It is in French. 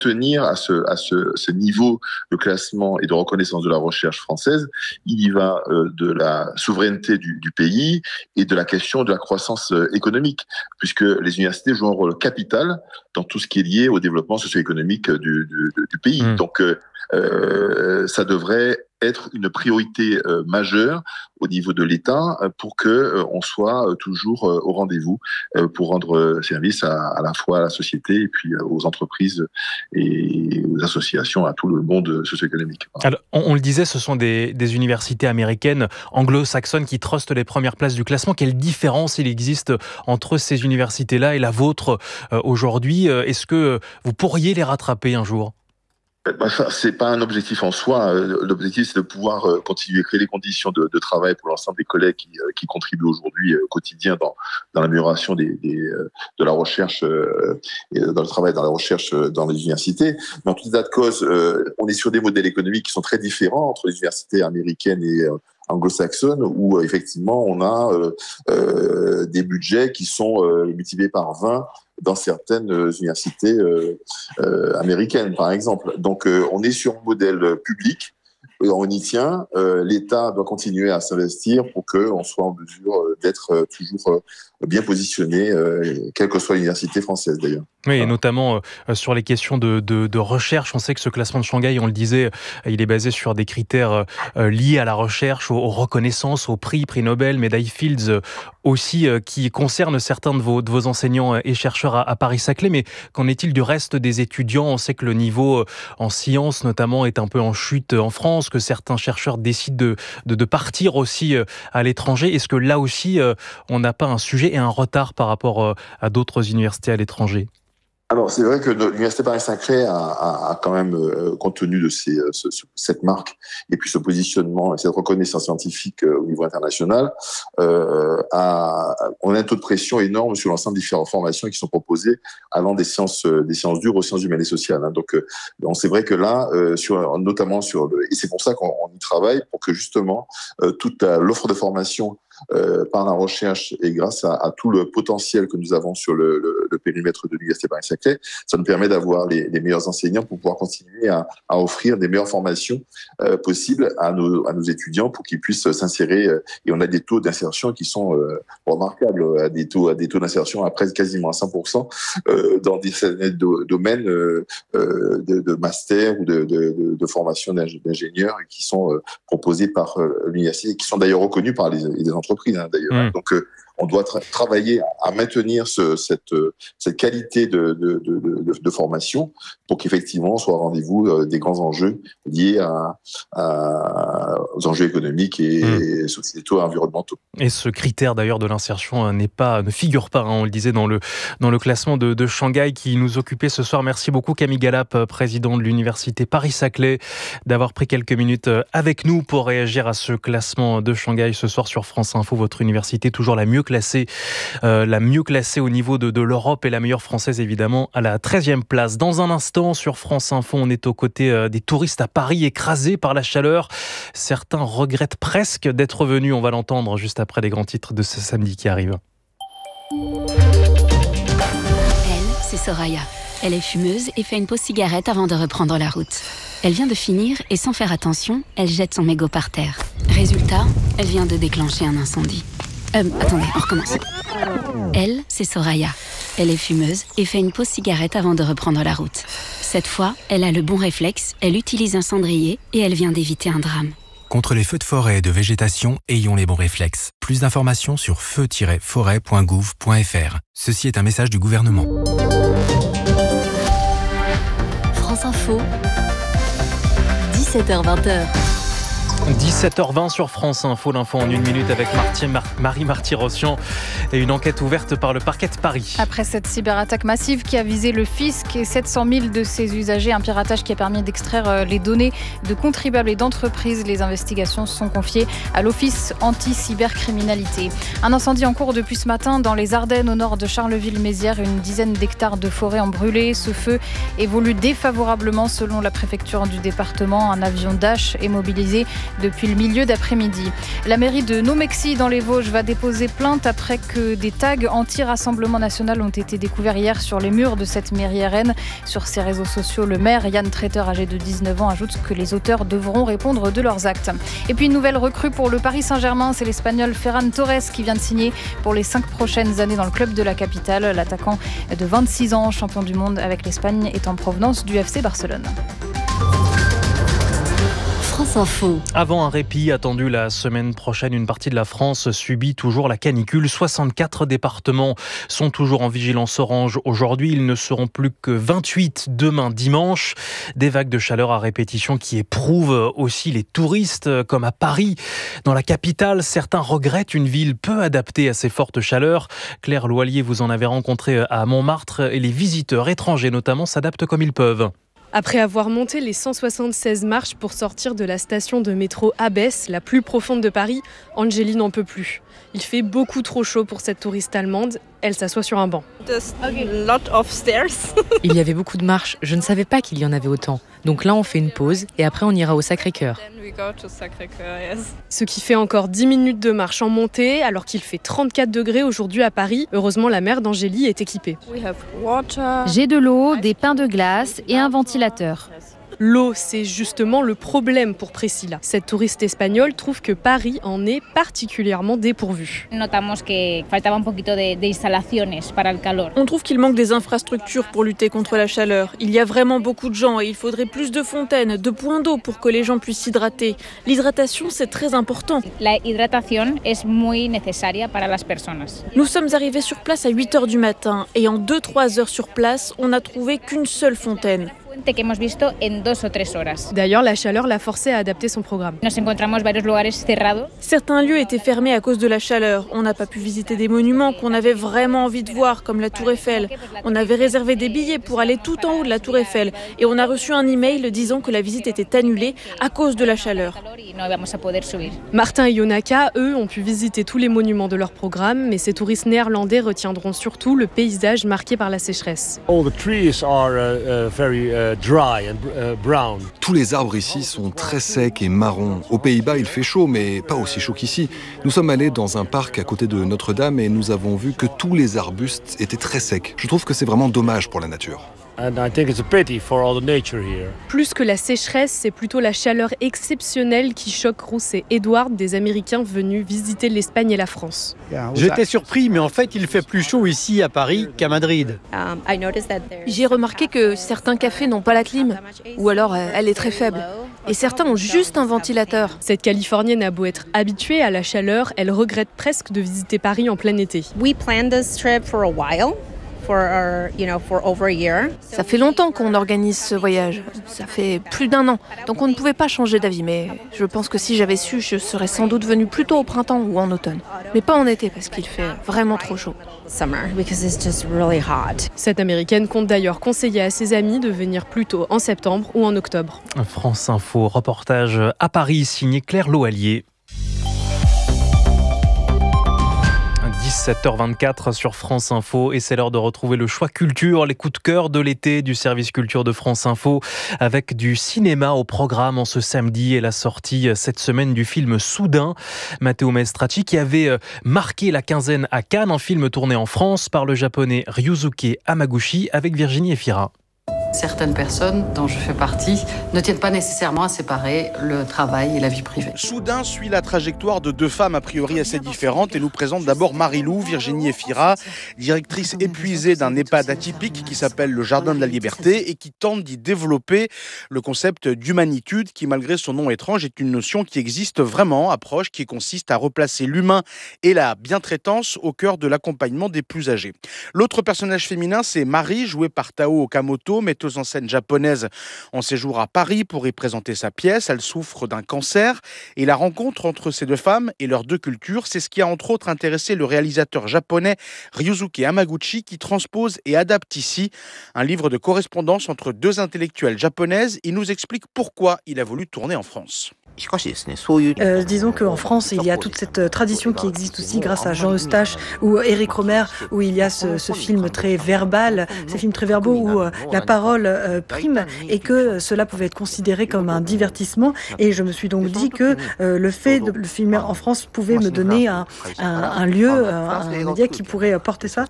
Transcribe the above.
tenir à ce niveau de classement et de reconnaissance de la recherche française. Il y va de la souveraineté du pays et de la question de la croissance économique, puisque les universités jouent un rôle capital dans tout ce qui est lié au développement socio-économique du pays. Donc, ça devrait être une priorité majeure au niveau de l'État pour que on soit toujours au rendez-vous pour rendre service à la fois à la société et puis aux entreprises et aux associations, à tout le monde socio-économique. Alors, on le disait, ce sont des universités américaines, anglo-saxonnes qui trustent les premières places du classement. Quelle différence il existe entre ces universités-là et la vôtre aujourd'hui ? Est-ce que vous pourriez les rattraper un jour ? Ça, c'est pas un objectif en soi. L'objectif, c'est de pouvoir continuer à créer les conditions de travail pour l'ensemble des collègues qui contribuent aujourd'hui au quotidien dans l'amélioration de la recherche et dans le travail dans la recherche dans les universités. Mais en tout état de cause, on est sur des modèles économiques qui sont très différents entre les universités américaines et anglo-saxonnes, où effectivement on a des budgets qui sont multipliés par 20 dans certaines universités américaines, par exemple. Donc, on est sur un modèle public, on y tient. L'État doit continuer à s'investir pour qu'on soit en mesure d'être toujours bien positionné, quelle que soit l'université française d'ailleurs. Oui, et notamment sur les questions de recherche. On sait que ce classement de Shanghai, on le disait, il est basé sur des critères liés à la recherche, aux reconnaissances, aux prix Nobel, médaille Fields aussi, qui concernent certains de vos enseignants et chercheurs à Paris-Saclay. Mais qu'en est-il du reste des étudiants ? On sait que le niveau en sciences, notamment, est un peu en chute en France, que certains chercheurs décident de partir aussi à l'étranger. Est-ce que là aussi, on n'a pas un sujet et un retard par rapport à d'autres universités à l'étranger ? Alors, c'est vrai que l'Université Paris-Saclay a quand même, compte tenu de cette marque et puis ce positionnement et cette reconnaissance scientifique au niveau international, on a un taux de pression énorme sur l'ensemble des différentes formations qui sont proposées allant des sciences dures aux sciences humaines et sociales. Donc, c'est vrai que là, notamment et c'est pour ça qu'on y travaille pour que justement toute l'offre de formation par la recherche et grâce à tout le potentiel que nous avons sur le périmètre de l'Université Paris-Saclay, ça nous permet d'avoir les meilleurs enseignants pour pouvoir continuer à offrir des meilleures formations possibles à nos étudiants pour qu'ils puissent s'insérer. Et on a des taux d'insertion qui sont remarquables, à des taux d'insertion à presque quasiment à 100% dans des domaines de master ou de formation d'ingénieurs qui sont proposés par l'université et qui sont d'ailleurs reconnus par les entreprises. D'ailleurs. Donc, on doit travailler à maintenir cette qualité de formation pour qu'effectivement on soit au rendez-vous des grands enjeux liés aux enjeux économiques et sociétaux et environnementaux. Et ce critère d'ailleurs de l'insertion ne figure pas, on le disait, dans le classement de Shanghai qui nous occupait ce soir. Merci beaucoup Camille Galap, président de l'Université Paris-Saclay, d'avoir pris quelques minutes avec nous pour réagir à ce classement de Shanghai ce soir sur France Info. Votre université toujours la mieux classée au niveau de l'Europe et la meilleure française évidemment à la 13e place. Dans un instant sur France Info, on est aux côtés des touristes à Paris écrasés par la chaleur. Certains regrettent presque d'être venus. On va l'entendre juste après les grands titres de ce samedi qui arrive. Elle, c'est Soraya. Elle est fumeuse et fait une pause cigarette avant de reprendre la route. Elle vient de finir et sans faire attention, elle jette son mégot par terre. Résultat, elle vient de déclencher un incendie. Attendez, on recommence. Elle, c'est Soraya. Elle est fumeuse et fait une pause cigarette avant de reprendre la route. Cette fois, elle a le bon réflexe, elle utilise un cendrier et elle vient d'éviter un drame. Contre les feux de forêt et de végétation, ayons les bons réflexes. Plus d'informations sur feu-forêt.gouv.fr. Ceci est un message du gouvernement. France Info, 17h-20h. 17h20 sur France Info, l'info en une minute avec Marie Marty-Rossian et une enquête ouverte par le parquet de Paris. Après cette cyberattaque massive qui a visé le fisc et 700 000 de ses usagers, un piratage qui a permis d'extraire les données de contribuables et d'entreprises, les investigations sont confiées à l'Office anti-cybercriminalité. Un incendie en cours depuis ce matin dans les Ardennes au nord de Charleville-Mézières. Une dizaine d'hectares de forêt ont brûlé. Ce feu évolue défavorablement selon la préfecture du département. Un avion Dash est mobilisé depuis le milieu d'après-midi. La mairie de Nomexy dans les Vosges va déposer plainte après que des tags anti-Rassemblement national ont été découverts hier sur les murs de cette mairie RN. Sur ses réseaux sociaux, le maire Yann Treter, âgé de 19 ans, ajoute que les auteurs devront répondre de leurs actes. Et puis une nouvelle recrue pour le Paris Saint-Germain, c'est l'Espagnol Ferran Torres qui vient de signer pour les 5 prochaines années dans le club de la capitale. L'attaquant de 26 ans, champion du monde avec l'Espagne, est en provenance du FC Barcelone. France Info. Avant un répit attendu la semaine prochaine, une partie de la France subit toujours la canicule. 64 départements sont toujours en vigilance orange aujourd'hui. Ils ne seront plus que 28 demain dimanche. Des vagues de chaleur à répétition qui éprouvent aussi les touristes, comme à Paris. Dans la capitale, certains regrettent une ville peu adaptée à ces fortes chaleurs. Claire Loilier, vous en avez rencontré à Montmartre et les visiteurs étrangers notamment s'adaptent comme ils peuvent. Après avoir monté les 176 marches pour sortir de la station de métro Abbesse, la plus profonde de Paris, Angélie n'en peut plus. Il fait beaucoup trop chaud pour cette touriste allemande. Elle s'assoit sur un banc. Il y avait beaucoup de marches. Je ne savais pas qu'il y en avait autant. Donc là, on fait une pause et après, on ira au Sacré-Cœur. Ce qui fait encore 10 minutes de marche en montée, alors qu'il fait 34 degrés aujourd'hui à Paris. Heureusement, la mère d'Angélie est équipée. J'ai de l'eau, des pains de glace et un ventilateur. L'eau, c'est justement le problème pour Priscilla. Cette touriste espagnole trouve que Paris en est particulièrement dépourvu. On trouve qu'il manque des infrastructures pour lutter contre la chaleur. Il y a vraiment beaucoup de gens et il faudrait plus de fontaines, de points d'eau pour que les gens puissent s'hydrater. L'hydratation, c'est très important. Nous sommes arrivés sur place à 8h du matin et en 2-3 heures sur place, on n'a trouvé qu'une seule fontaine. D'ailleurs, la chaleur l'a forcé à adapter son programme. Certains lieux étaient fermés à cause de la chaleur. On n'a pas pu visiter des monuments qu'on avait vraiment envie de voir, comme la Tour Eiffel. On avait réservé des billets pour aller tout en haut de la Tour Eiffel et on a reçu un email disant que la visite était annulée à cause de la chaleur. Martin et Yonaka, eux, ont pu visiter tous les monuments de leur programme, mais ces touristes néerlandais retiendront surtout le paysage marqué par la sécheresse. Tous les arbres ici sont très secs et marrons. Aux Pays-Bas, il fait chaud, mais pas aussi chaud qu'ici. Nous sommes allés dans un parc à côté de Notre-Dame et nous avons vu que tous les arbustes étaient très secs. Je trouve que c'est vraiment dommage pour la nature. Plus que la sécheresse, c'est plutôt la chaleur exceptionnelle qui choque Roos et Edward, des Américains venus visiter l'Espagne et la France. J'étais surpris, mais en fait, il fait plus chaud ici à Paris qu'à Madrid. J'ai remarqué que certains cafés n'ont pas la clim, ou alors elle est très faible. Et certains ont juste un ventilateur. Cette Californienne a beau être habituée à la chaleur, elle regrette presque de visiter Paris en plein été. Ça fait longtemps qu'on organise ce voyage. Ça fait plus d'1 an. Donc on ne pouvait pas changer d'avis. Mais je pense que si j'avais su, je serais sans doute venue plus tôt au printemps ou en automne. Mais pas en été parce qu'il fait vraiment trop chaud. Cette Américaine compte d'ailleurs conseiller à ses amis de venir plus tôt en septembre ou en octobre. France Info, reportage à Paris signé Claire Loilier. 17h24 sur France Info et c'est l'heure de retrouver le choix culture, les coups de cœur de l'été du service culture de France Info avec du cinéma au programme en ce samedi et la sortie cette semaine du film Soudain, Matteo Maestracci qui avait marqué la quinzaine à Cannes, un film tourné en France par le japonais Ryusuke Hamaguchi avec Virginie Efira. Certaines personnes, dont je fais partie, ne tiennent pas nécessairement à séparer le travail et la vie privée. Soudain suit la trajectoire de 2 femmes a priori assez différentes et nous présente d'abord Marie-Lou, Virginie Efira, directrice épuisée d'un EHPAD atypique qui s'appelle le Jardin de la Liberté et qui tente d'y développer le concept d'humanitude qui, malgré son nom étrange, est une notion qui existe vraiment, approche qui consiste à replacer l'humain et la bientraitance au cœur de l'accompagnement des plus âgés. L'autre personnage féminin, c'est Marie, jouée par Tao Okamoto, metteuse en scène japonaise en séjour à Paris pour y présenter sa pièce. Elle souffre d'un cancer et la rencontre entre ces 2 femmes et leurs 2 cultures, c'est ce qui a entre autres intéressé le réalisateur japonais Ryusuke Hamaguchi qui transpose et adapte ici un livre de correspondance entre 2 intellectuelles japonaises. Il nous explique pourquoi il a voulu tourner en France. Disons qu'en France, il y a toute cette tradition qui existe aussi grâce à Jean Eustache ou Éric Rohmer, où il y a ce film très verbal, ces films très verbaux où la parole rôle prime et que cela pouvait être considéré comme un divertissement. Et je me suis donc dit que le fait de le filmer en France pouvait me donner un lieu, un média qui pourrait porter ça.